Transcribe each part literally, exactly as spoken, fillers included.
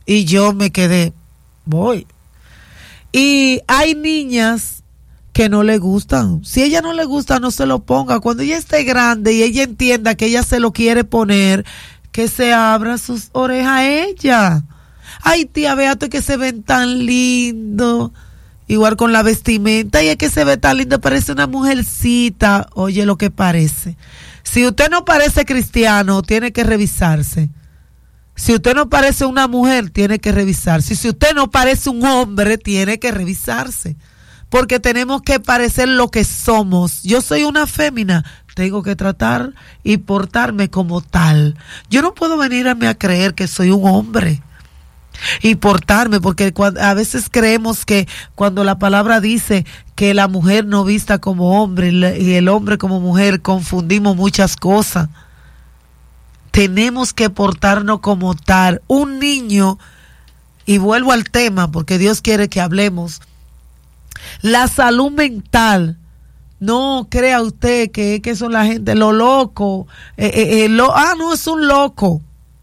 Y yo me quedé, voy. Y hay niñas que no le gustan. Si ella no le gusta, no se lo ponga. Cuando ella esté grande y ella entienda que ella se lo quiere poner, que se abra sus orejas a ella. Ay, tía, véate que se ven tan lindos. Igual con la vestimenta, y es que se ve tan lindo, parece una mujercita. Oye, lo que parece. Si usted no parece cristiano, tiene que revisarse. Si usted no parece una mujer, tiene que revisarse. Si usted no parece un hombre, tiene que revisarse. Porque tenemos que parecer lo que somos. Yo soy una fémina, tengo que tratar y portarme como tal. Yo no puedo venirme a creer que soy un hombre y portarme, porque a veces creemos que cuando la palabra dice que la mujer no vista como hombre y el hombre como mujer, confundimos muchas cosas. Tenemos que portarnos como tal. Un niño, y vuelvo al tema porque Dios quiere que hablemos, la salud mental. No crea usted que, que son la gente, lo loco, eh, eh, eh, lo, ah no, es un loco.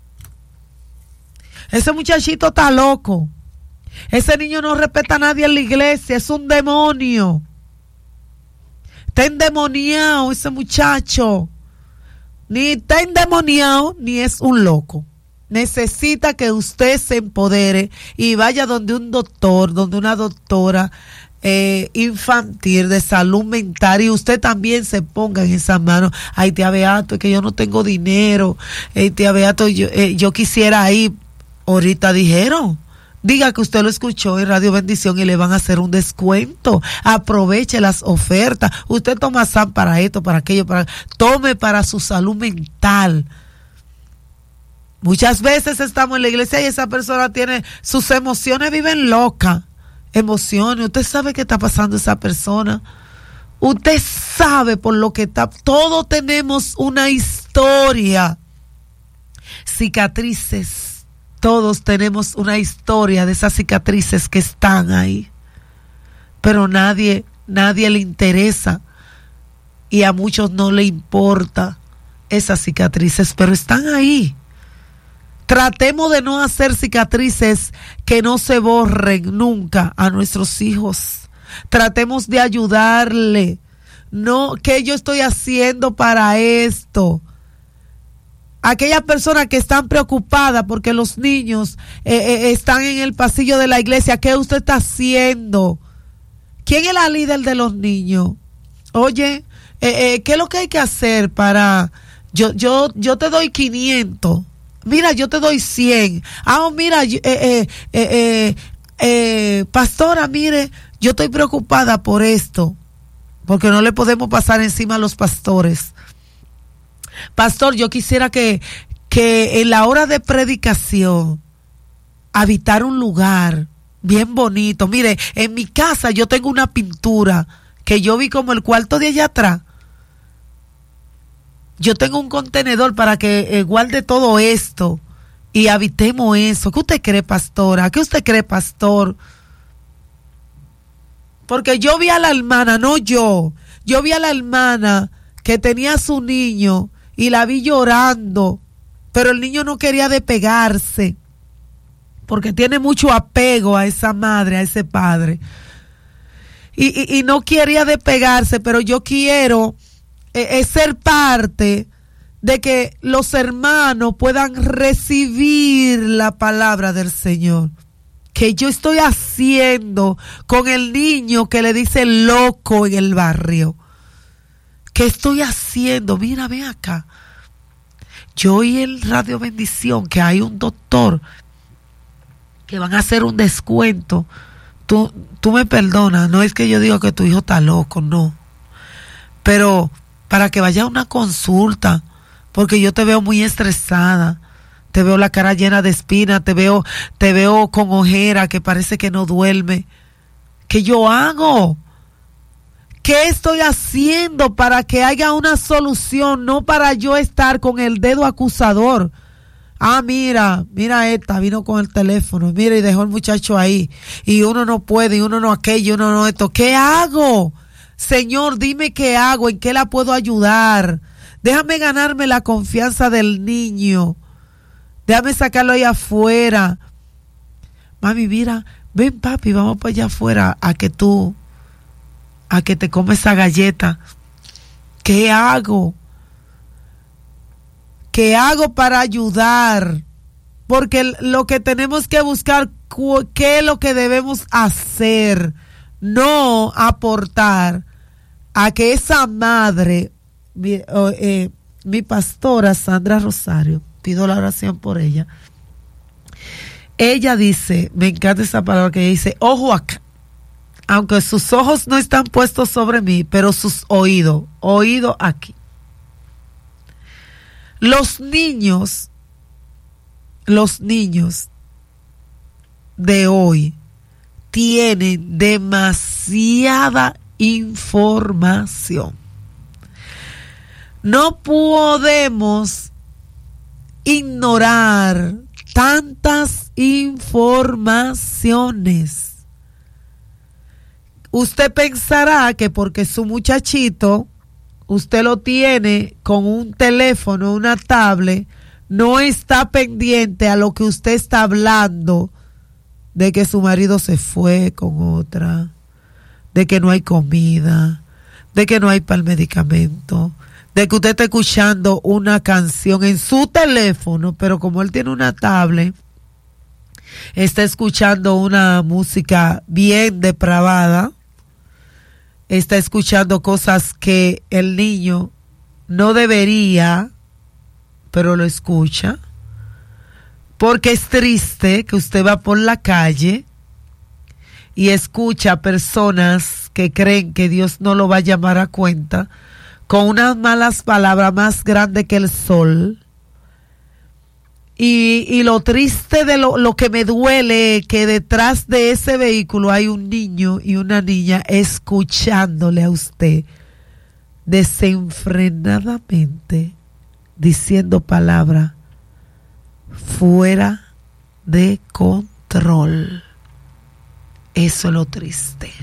Ese muchachito está loco. Ese niño no respeta a nadie en la iglesia. Es un demonio. Está endemoniado ese muchacho. Ni está endemoniado, ni es un loco. Necesita que usted se empodere y vaya donde un doctor, donde una doctora eh, infantil de salud mental, y usted también se ponga en esas manos. Ay, tía Beato, es que yo no tengo dinero. Ay, tía Beato, yo, eh, yo quisiera ir. Ahorita dijeron, diga que usted lo escuchó en Radio Bendición y le van a hacer un descuento. Aproveche las ofertas. Usted toma S A M para esto, para aquello, para tome para su salud mental. Muchas veces estamos en la iglesia y esa persona tiene sus emociones, viven locas. Emociones, usted sabe qué está pasando esa persona. Usted sabe por lo que está. Todos tenemos una historia. Cicatrices. Todos tenemos una historia de esas cicatrices que están ahí, pero nadie, nadie le interesa, y a muchos no le importa esas cicatrices, pero están ahí. Tratemos de no hacer cicatrices que no se borren nunca a nuestros hijos. Tratemos de ayudarle. No, ¿qué yo estoy haciendo para esto? Aquellas personas que están preocupadas porque los niños eh, eh, están en el pasillo de la iglesia, ¿qué usted está haciendo? ¿Quién es la líder de los niños? Oye, eh, eh, ¿qué es lo que hay que hacer para... Yo yo yo te doy quinientos. Mira, yo te doy cien. Ah, mira, eh, eh, eh, eh, eh, pastora, mire, yo estoy preocupada por esto, porque no le podemos pasar encima a los pastores. Pastor, yo quisiera que, que en la hora de predicación habitar un lugar bien bonito. Mire, en mi casa yo tengo una pintura que yo vi como el cuarto de allá atrás. Yo tengo un contenedor para que eh, guarde todo esto y habitemos eso. ¿Qué usted cree, pastora? ¿Qué usted cree, pastor? Porque yo vi a la hermana, no yo, yo vi a la hermana que tenía a su niño y la vi llorando, pero el niño no quería despegarse porque tiene mucho apego a esa madre, a ese padre, y, y, y no quería despegarse. Pero yo quiero eh, ser parte de que los hermanos puedan recibir la palabra del Señor. Que yo estoy haciendo con el niño que le dice loco en el barrio? ¿Qué estoy haciendo? Mira, ven acá. Yo oí en Radio Bendición que hay un doctor que van a hacer un descuento. Tú, tú me perdonas, no es que yo diga que tu hijo está loco, no. Pero para que vaya a una consulta, porque yo te veo muy estresada. Te veo la cara llena de espinas, te veo, te veo con ojera, que parece que no duerme. ¿Qué yo hago? ¿Qué estoy haciendo para que haya una solución? No para yo estar con el dedo acusador. Ah, mira, mira esta, vino con el teléfono, mira, y dejó el muchacho ahí. Y uno no puede, y uno no aquello, y uno no esto. ¿Qué hago? Señor, dime qué hago, en qué la puedo ayudar. Déjame ganarme la confianza del niño. Déjame sacarlo ahí afuera. mami, mira, ven papi, vamos para allá afuera a que tú, a que te comes esa galleta. ¿Qué hago? ¿Qué hago para ayudar? Porque lo que tenemos que buscar, ¿qué es lo que debemos hacer? No aportar a que esa madre, mi, eh, mi pastora Sandra Rosario, pido la oración por ella. Ella dice, me encanta esa palabra que ella dice, ojo acá, aunque sus ojos no están puestos sobre mí, pero sus oídos, oído aquí. Los niños, los niños de hoy tienen demasiada información. No podemos ignorar tantas informaciones. Usted pensará que porque su muchachito, usted lo tiene con un teléfono, una tablet, no está pendiente a lo que usted está hablando, de que su marido se fue con otra, de que no hay comida, de que no hay para el medicamento, de que usted está escuchando una canción en su teléfono, pero como él tiene una tablet, está escuchando una música bien depravada, está escuchando cosas que el niño no debería, pero lo escucha. Porque es triste que usted va por la calle y escucha personas que creen que Dios no lo va a llamar a cuenta con unas malas palabras más grandes que el sol. Y, y lo triste de lo, lo que me duele es que detrás de ese vehículo hay un niño y una niña escuchándole a usted desenfrenadamente diciendo palabras fuera de control. Eso es lo triste.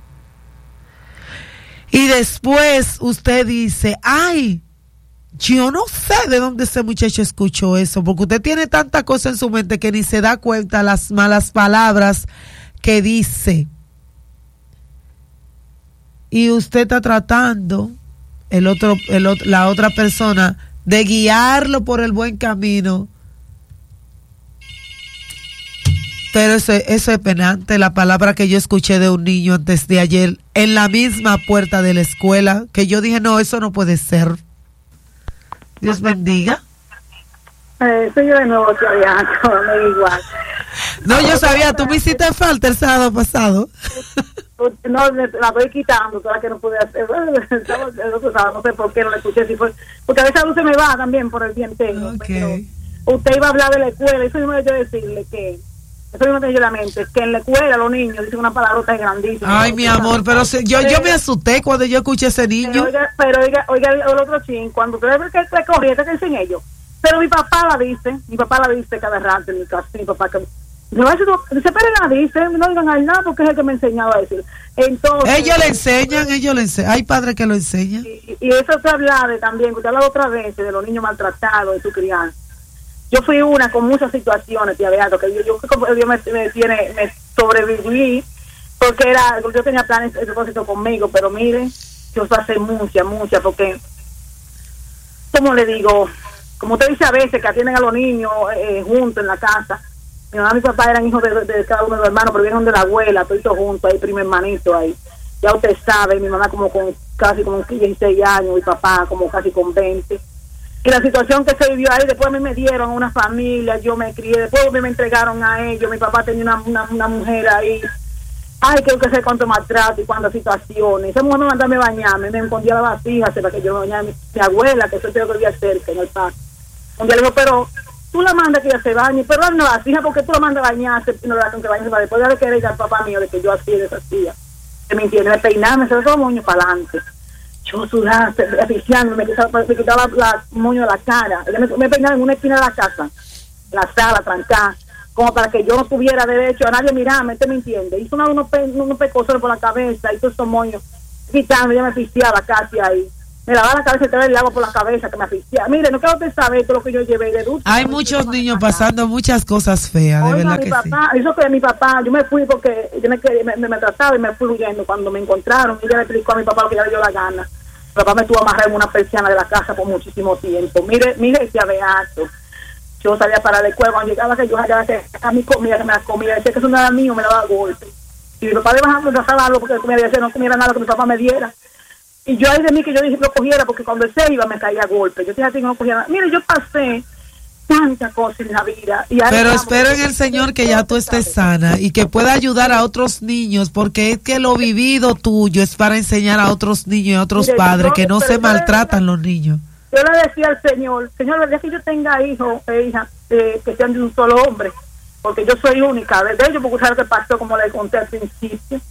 Y después usted dice, ay, yo no sé de dónde ese muchacho escuchó eso, porque usted tiene tanta cosa en su mente que ni se da cuenta las malas palabras que dice. Y usted está tratando, el otro, el, la otra persona, de guiarlo por el buen camino. Pero eso, eso es penante, la palabra que yo escuché de un niño antes de ayer, en la misma puerta de la escuela, que yo dije, no, eso no puede ser. Dios bendiga. Eh, soy yo de nuevo que había, me igual. No, yo sabía, tú me hiciste falta el sábado pasado. No, la estoy quitando, toda que no pude hacer. No sé por qué no la escuché, si fue, porque a veces no se me va también por el bien tengo. Okay. Usted iba a hablar de la escuela, eso mismo yo decirle que, eso mismo tengo yo en la mente, que en la escuela los niños dicen una palabrota grandísima. Ay, mi amor, pero se, yo, yo me asusté cuando yo escuché a ese niño. Pero oiga, pero oiga, oiga el otro chin, cuando usted ve que te corriente que dicen ellos. Pero mi papá la dice, mi papá la dice cada rato en mi casa, mi papá que no, dice, pero la dice, no digan a él nada porque es el que me enseñaba a decir. Entonces, ellos le enseñan, ellos le enseñan, hay padres que lo enseñan. Y, y eso se habla de también, usted habla otra vez de los niños maltratados, de su crianza. Yo fui una con muchas situaciones, tía Beato, que yo, yo, yo me, me, tiene, me sobreviví, porque era, yo tenía planes de propósito conmigo, pero mire, yo pasé mucha, mucha, porque, como le digo, como usted dice a veces que atienden a los niños eh, juntos en la casa. Mi mamá y mi papá eran hijos de, de, de cada uno de los hermanos, pero vinieron de la abuela, todos juntos, ahí, primo hermanito ahí. Ya usted sabe, mi mamá como con casi como dieciséis años, mi papá como casi con veinte. Y la situación que se vivió ahí, después a mí me dieron una familia, yo me crié, después me entregaron a ellos, mi papá tenía una, una, una mujer ahí. Ay, creo que sé cuánto maltrato y cuántas situaciones. Esa mujer me mandaba a bañarme, me escondía la vasija para que yo me bañara. Mi, mi abuela, que eso tengo que vivía cerca, en el parque. Un día le digo, pero tú la mandas que ella se bañe, pero dale una vasija porque tú la mandas a bañarse y no le das con que bañarse para después de que era el papá mío de que yo hacía deshacía. Que me entiende, me peinaba, me hacía todo moño para adelante. Yo sudaba, asfixiando, me quitaba, me quitaba la, la moño de la cara. Ella me, me peinaba en una esquina de la casa, la sala, trancada, como para que yo no tuviera derecho a nadie mirarme, ¿usted me entiende? Hizo una, unos, pe, unos pecosores por la cabeza, hizo esos moños, quitando, ella me asfixiaba casi ahí. me lavaba la cabeza y te el agua por la cabeza que me asfixia. Mire, no quiero usted saber todo lo que yo llevé de dulce. Hay muchos niños pasando muchas cosas feas, de Oiga, verdad mi que papá, sí. Eso que mi papá, yo me fui porque yo me, me, me, me trataba y me fui huyendo. Cuando me encontraron, ella le explicó a mi papá lo que ya le dio la gana. Mi papá me tuvo amarrado en una persiana de la casa por muchísimo tiempo. Mire, mire ese abeato. Yo salía para la escuela, cuando llegaba que yo hallaba que a mi comida, que me la comía, decía que eso no era mío, me daba golpe. Y mi papá le bajaba, me trataba algo porque me decía no comiera nada que mi papá me diera. Y yo ahí de mí que yo dije que lo cogiera porque cuando él se iba me caía a golpe. Yo tenía que no cogiera nada. Mire, yo pasé tantas cosas en la vida. Y pero espero en el Señor que ya tú estés sana y que pueda ayudar a otros niños, porque es que lo vivido tuyo es para enseñar a otros niños y a otros Mire, padres yo, que no se maltratan los niños. Yo le decía al Señor, Señor, el día que yo tenga hijos e hijas eh, que sean de un solo hombre, porque yo soy única, de ellos, porque sabes lo que pasó, como le conté al principio,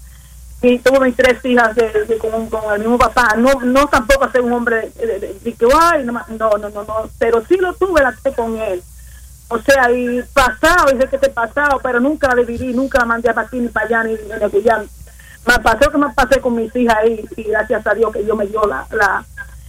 y tuve mis tres hijas de, de, con, con el mismo papá, no no tampoco hacer un hombre de, de, de, de que, ay, no, no, no, no, no, pero sí lo tuve la que con él, o sea, y pasado, dice que te pasado, pero nunca la dividí, nunca la mandé para aquí, ni para allá, ni de Necuyán. Me pasó que me pasé con mis hijas ahí, y gracias a Dios que Dios me dio la... la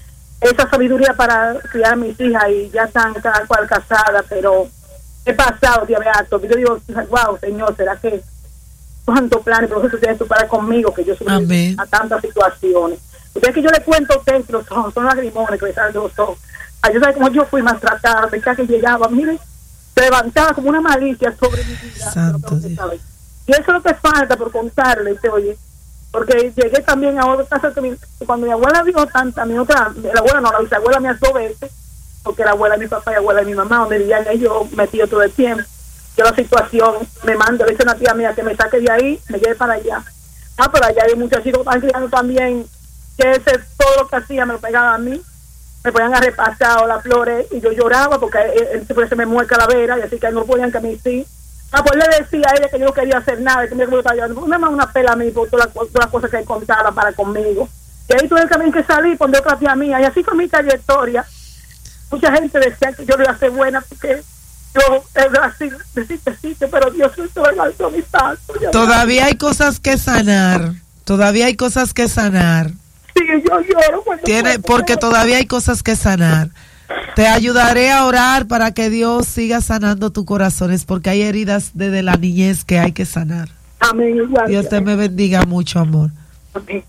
esa sabiduría para criar a mis hijas y ya están cada cual casadas, pero he pasado de beato. Yo digo, wow, Señor, ¿será que cuántos planes, pero eso tienes tú para conmigo, que yo soy a tantas situaciones? Ustedes que yo le cuento a ustedes, pero son, son lagrimones que me salen de los ojos. Yo sé cómo yo fui maltratada, pensaba que llegaba, miren, se levantaba como una malicia sobre mi vida. Santo no Dios. Y eso es lo que falta por contarle, ¿te oye? Porque llegué también a otra casa que mi, cuando mi abuela vio tanta, mi otra, la abuela no, la bisabuela mía dos veces, porque la abuela de mi papá y la abuela de mi mamá, donde vivían ellos metidos todo el tiempo. Yo la situación, me mando, le dice una tía mía que me saque de ahí, me lleve para allá. Ah, pero allá hay muchos chicos que están criando también, que ese todo lo que hacía me lo pegaban a mí, me ponían a repasar las flores, y yo lloraba porque él, él, se me mueve calavera, y así que no podían que a mí sí. Ah, pues le decía a ella que yo no quería hacer nada, que me estaba llorando. Me mandó una pela a mí por todas las, todas las cosas que él contaba para conmigo. Y ahí tuve también que salir por otra tía mía. Y así fue mi trayectoria. Mucha gente decía que yo no iba a ser buena porque yo era así, deciste, deciste, pero Dios me levantó mi paso. Todavía hay cosas que sanar. Todavía hay cosas que sanar. Sí, yo lloro. Tiene, porque todavía hay cosas que sanar. Te ayudaré a orar para que Dios siga sanando tus corazones, porque hay heridas desde la niñez que hay que sanar. Amén. Igual. Dios te me bendiga mucho, amor. Amén.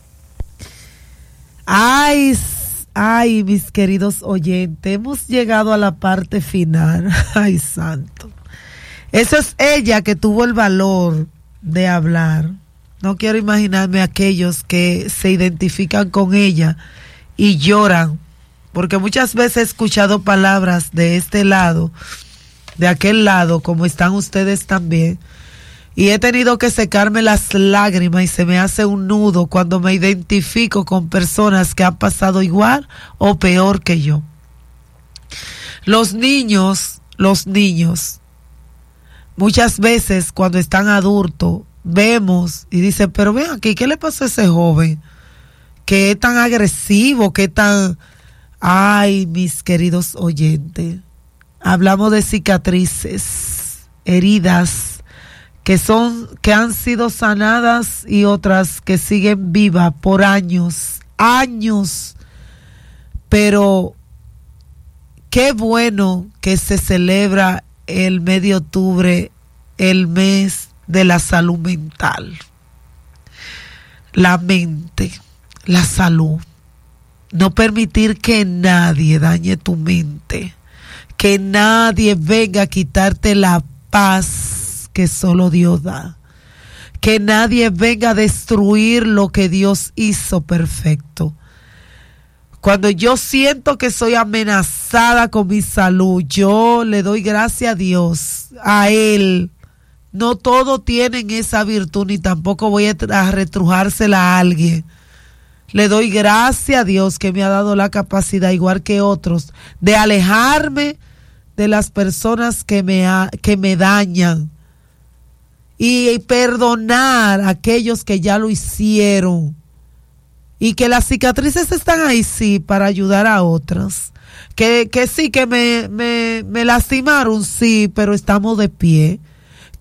Ay, ay, mis queridos oyentes, hemos llegado a la parte final. Ay, santo. Eso es ella que tuvo el valor de hablar. No quiero imaginarme a aquellos que se identifican con ella y lloran. Porque muchas veces he escuchado palabras de este lado, de aquel lado, como están ustedes también, y he tenido que secarme las lágrimas y se me hace un nudo cuando me identifico con personas que han pasado igual o peor que yo. Los niños, los niños, muchas veces cuando están adultos, vemos y dicen, pero ven aquí, ¿qué le pasó a ese joven? Que es tan agresivo, que es tan... Ay, mis queridos oyentes, hablamos de cicatrices, heridas que son, que han sido sanadas y otras que siguen vivas por años, años, pero qué bueno que se celebra el mes de octubre, el mes de la salud mental, la mente, la salud. No permitir que nadie dañe tu mente, que nadie venga a quitarte la paz que solo Dios da, que nadie venga a destruir lo que Dios hizo perfecto. Cuando yo siento que soy amenazada con mi salud, yo le doy gracias a Dios, a Él. No todos tienen esa virtud, ni tampoco voy a retrujársela a alguien. Le doy gracias a Dios que me ha dado la capacidad, igual que otros, de alejarme de las personas que me, ha, que me dañan y perdonar a aquellos que ya lo hicieron. Y que las cicatrices están ahí, sí, para ayudar a otras. Que, que sí, que me, me, me lastimaron, sí, pero estamos de pie.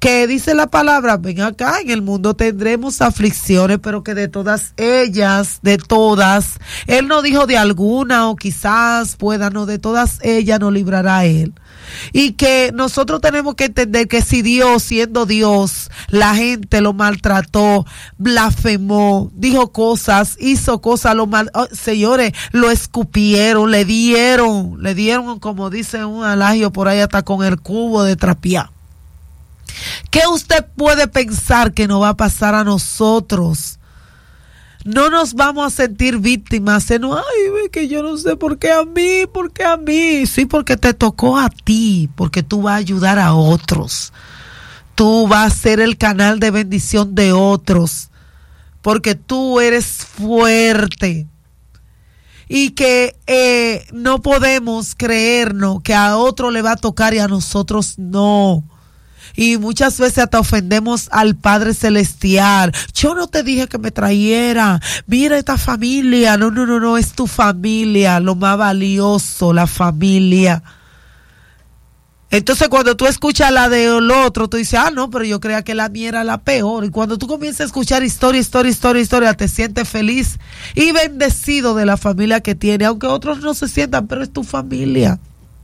Que dice la palabra, ven acá, en el mundo tendremos aflicciones, pero que de todas ellas, de todas, él no dijo de alguna o quizás pueda, no, de todas ellas nos librará él. Y que nosotros tenemos que entender que si Dios, siendo Dios, la gente lo maltrató, blasfemó, dijo cosas, hizo cosas, lo mal, oh, señores, lo escupieron, le dieron, le dieron, como dice un alagio por ahí, hasta con el cubo de trapear. ¿Qué usted puede pensar que nos va a pasar a nosotros? No nos vamos a sentir víctimas, no, ay, que yo no sé por qué a mí, por qué a mí. Sí, porque te tocó a ti, porque tú vas a ayudar a otros. Tú vas a ser el canal de bendición de otros, porque tú eres fuerte. Y que eh, no podemos creernos que a otro le va a tocar y a nosotros no. Y muchas veces hasta ofendemos al Padre Celestial. Yo no te dije que me trajera. Mira esta familia. No, no, no, no, es tu familia. Lo más valioso, la familia. Entonces cuando tú escuchas la del otro, tú dices, ah, no, pero yo creía que la mía era la peor. Y cuando tú comienzas a escuchar historia, historia, historia, historia, te sientes feliz y bendecido de la familia que tiene. Aunque otros no se sientan, pero es tu familia.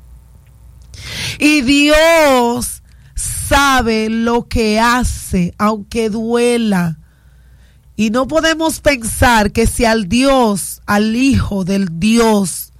Y Dios sabe lo que hace, aunque duela. Y no podemos pensar que si al Dios, al Hijo del Dios,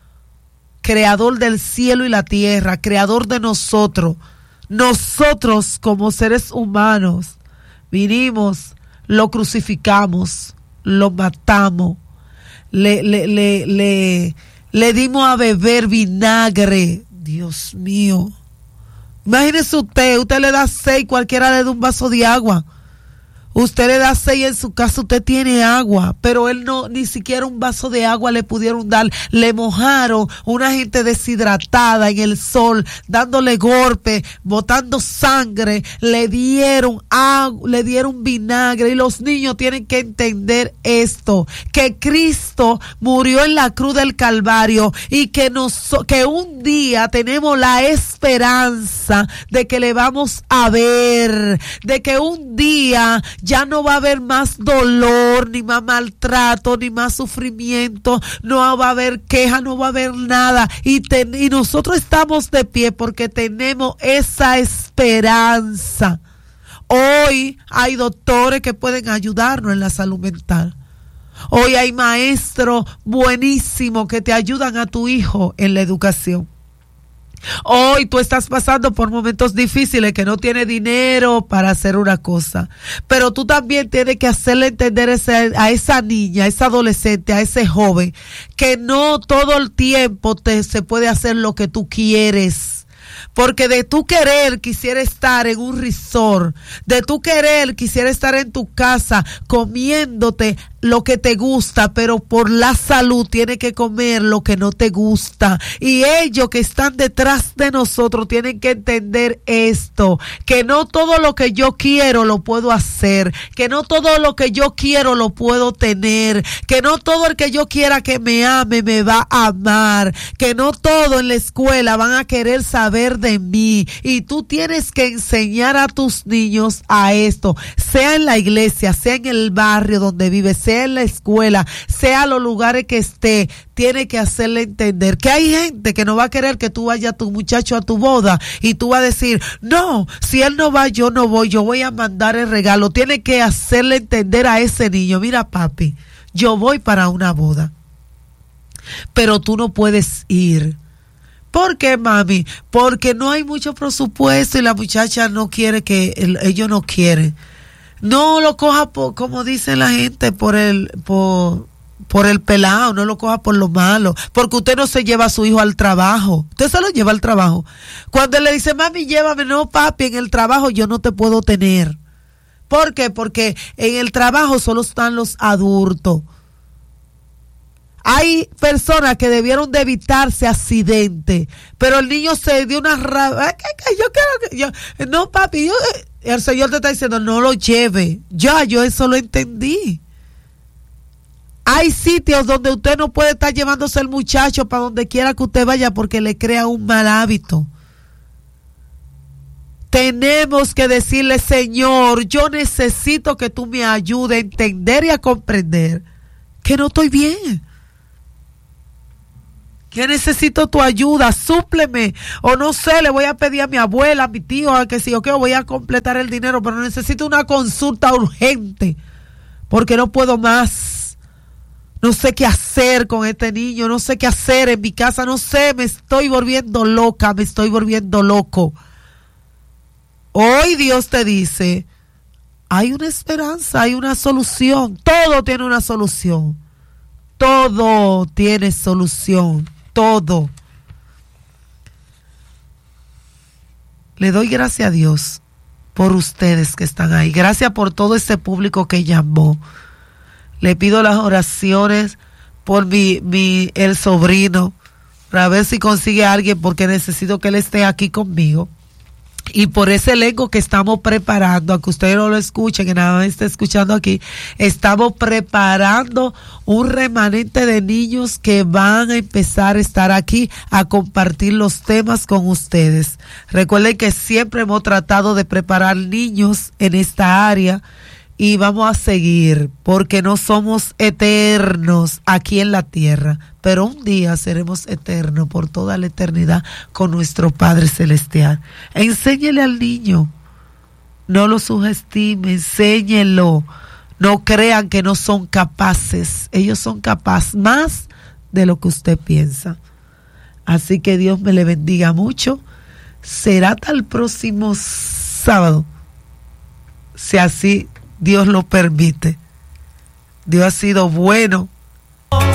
creador del cielo y la tierra, creador de nosotros, nosotros como seres humanos, vinimos, lo crucificamos, lo matamos, le, le, le, le, le dimos a beber vinagre. Dios mío. Imagínese usted, usted le da seis, cualquiera le da un vaso de agua. Usted le da seis en su casa, usted tiene agua, pero él no, ni siquiera un vaso de agua le pudieron dar. Le mojaron, una gente deshidratada en el sol, dándole golpe, botando sangre, le dieron agua, le dieron vinagre. Y los niños tienen que entender esto, que Cristo murió en la cruz del Calvario y que nos, que un día tenemos la esperanza de que le vamos a ver, de que un día ya no va a haber más dolor, ni más maltrato, ni más sufrimiento, no va a haber queja, no va a haber nada. Y, ten, y nosotros estamos de pie porque tenemos esa esperanza. Hoy hay doctores que pueden ayudarnos en la salud mental. Hoy hay maestros buenísimos que te ayudan a tu hijo en la educación. Hoy tú estás pasando por momentos difíciles que no tienes dinero para hacer una cosa, pero tú también tienes que hacerle entender ese, a esa niña, a esa adolescente, a ese joven, que no todo el tiempo te, se puede hacer lo que tú quieres. Porque de tu querer quisiera estar en un resort, de tu querer quisiera estar en tu casa comiéndote lo que te gusta, pero por la salud tienes que comer lo que no te gusta. Y ellos que están detrás de nosotros tienen que entender esto, que no todo lo que yo quiero lo puedo hacer, que no todo lo que yo quiero lo puedo tener, que no todo el que yo quiera que me ame me va a amar, que no todo en la escuela van a querer saber de mí. Y tú tienes que enseñar a tus niños a esto, sea en la iglesia, sea en el barrio donde vives, sea en la escuela, sea los lugares que esté, tiene que hacerle entender que hay gente que no va a querer que tú vayas a tu muchacho a tu boda y tú vas a decir, no, si él no va, yo no voy, yo voy a mandar el regalo. Tiene que hacerle entender a ese niño, mira papi, yo voy para una boda, pero tú no puedes ir. ¿Por qué, mami? Porque no hay mucho presupuesto y la muchacha no quiere que, el, ellos no quieren. No lo coja por, como dice la gente, por el, por, por el pelado, no lo coja por lo malo, porque usted no se lleva a su hijo al trabajo, usted se lo lleva al trabajo. Cuando él le dice, mami, llévame, no papi, en el trabajo yo no te puedo tener. ¿Por qué? Porque en el trabajo solo están los adultos. Hay personas que debieron de evitarse accidentes, pero el niño se dio una rabia. Yo quiero que yo, no papi, yo, el Señor te está diciendo no lo lleve. Ya, yo eso lo entendí. Hay sitios donde usted no puede estar llevándose el muchacho para donde quiera que usted vaya porque le crea un mal hábito. tenemos que decirle, Señor, yo necesito que tú me ayudes a entender y a comprender que no estoy bien, que necesito tu ayuda, súpleme, o no sé, le voy a pedir a mi abuela, a mi tío, a que si yo quiero voy a completar el dinero, pero necesito una consulta urgente, porque no puedo más, no sé qué hacer con este niño, no sé qué hacer en mi casa, no sé, me estoy volviendo loca, me estoy volviendo loco. Hoy Dios te dice, hay una esperanza, hay una solución, todo tiene una solución, todo tiene solución, todo. Le doy gracias a Dios por ustedes que están ahí, gracias por todo ese público que llamó. Le pido las oraciones por mi, mi el sobrino, para ver si consigue a alguien, porque necesito que él esté aquí conmigo. Y por ese elenco que estamos preparando, aunque ustedes no lo escuchen, que nada más esté escuchando aquí, estamos preparando un remanente de niños que van a empezar a estar aquí a compartir los temas con ustedes. Recuerden que siempre hemos tratado de preparar niños en esta área y vamos a seguir, porque no somos eternos aquí en la tierra, pero un día seremos eternos por toda la eternidad con nuestro Padre Celestial. Enséñele al niño, no lo subestime, enséñelo, no crean que no son capaces, ellos son capaces más de lo que usted piensa. Así que Dios me le bendiga mucho. Será hasta el próximo sábado, si así Dios lo permite. Dios ha sido bueno